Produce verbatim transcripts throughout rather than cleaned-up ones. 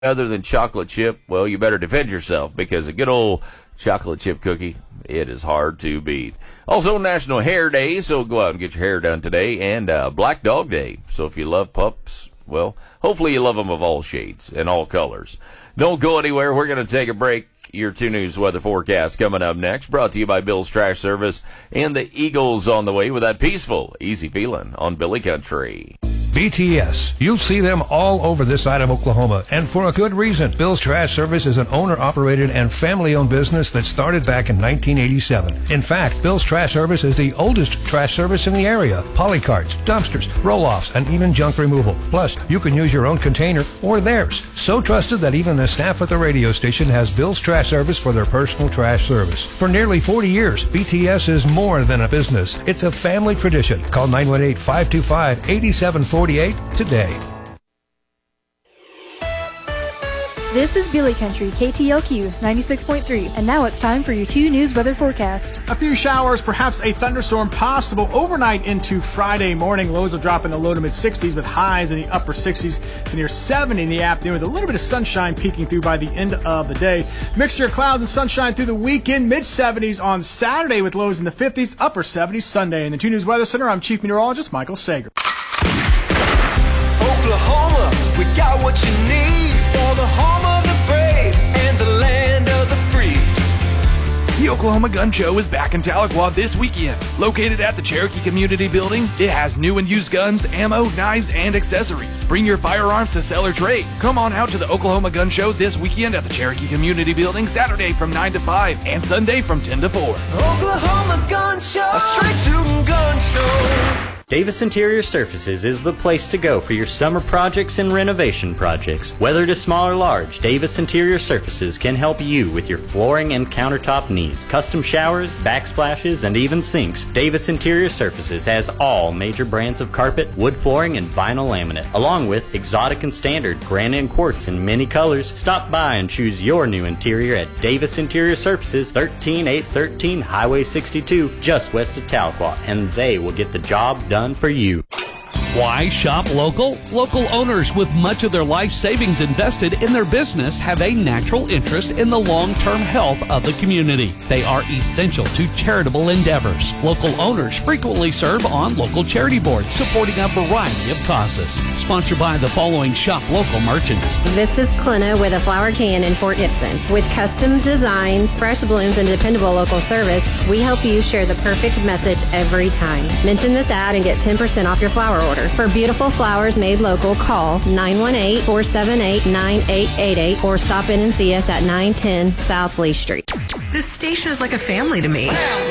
other than chocolate chip, well, you better defend yourself, because a good old chocolate chip cookie, it is hard to beat. Also, National Hair Day, so go out and get your hair done today, and uh, Black Dog Day. So if you love pups, well, hopefully you love them of all shades and all colors. Don't go anywhere. We're going to take a break. Your two News weather forecast coming up next, brought to you by Bill's Trash Service and the Eagles on the way with that peaceful, easy feeling on Billy Country. B T S. You'll see them all over this side of Oklahoma, and for a good reason. Bill's Trash Service is an owner-operated and family-owned business that started back in nineteen eighty-seven. In fact, Bill's Trash Service is the oldest trash service in the area. Polycarts, dumpsters, roll-offs, and even junk removal. Plus, you can use your own container or theirs. So trusted that even the staff at the radio station has Bill's Trash Service for their personal trash service. For nearly forty years, B T S is more than a business. It's a family tradition. Call nine one eight, five two five, eight seven four eight today. This is Billy Country, K T L Q ninety-six point three, and now it's time for your two News weather forecast. A few showers, perhaps a thunderstorm possible overnight into Friday morning. Lows will drop in the low to mid sixties with highs in the upper sixties to near seventy in the afternoon, with a little bit of sunshine peeking through by the end of the day. Mixture of clouds and sunshine through the weekend, mid seventies on Saturday with lows in the fifties, upper seventies Sunday. In the two News Weather Center, I'm Chief Meteorologist Michael Sager. Oklahoma, we got what you need for the home of the brave and the land of the free. The Oklahoma Gun Show is back in Tahlequah this weekend. Located at the Cherokee Community Building, it has new and used guns, ammo, knives, and accessories. Bring your firearms to sell or trade. Come on out to the Oklahoma Gun Show this weekend at the Cherokee Community Building, Saturday from nine to five and Sunday from ten to four. Oklahoma Gun Show, a straight shooting gun show. Davis Interior Surfaces is the place to go for your summer projects and renovation projects. Whether it is small or large, Davis Interior Surfaces can help you with your flooring and countertop needs. Custom showers, backsplashes, and even sinks. Davis Interior Surfaces has all major brands of carpet, wood flooring, and vinyl laminate, along with exotic and standard granite and quartz in many colors. Stop by and choose your new interior at Davis Interior Surfaces, thirteen eight thirteen Highway sixty-two, just west of Tahlequah, and they will get the job done for you. Why shop local? Local owners with much of their life savings invested in their business have a natural interest in the long-term health of the community. They are essential to charitable endeavors. Local owners frequently serve on local charity boards supporting a variety of causes. Sponsored by the following shop local merchants. This is Clina with a flower can in Fort Gibson. With custom designs, fresh blooms, and dependable local service, we help you share the perfect message every time. Mention this ad and get ten percent off your flower order. For beautiful flowers made local, call nine one eight, four seven eight, nine eight eight eight or stop in and see us at nine ten South Lee Street. This station is like a family to me.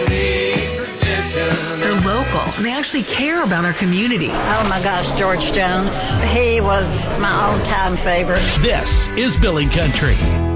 They're local, and they actually care about our community. Oh my gosh, George Jones. He was my all-time favorite. This is Billy Country.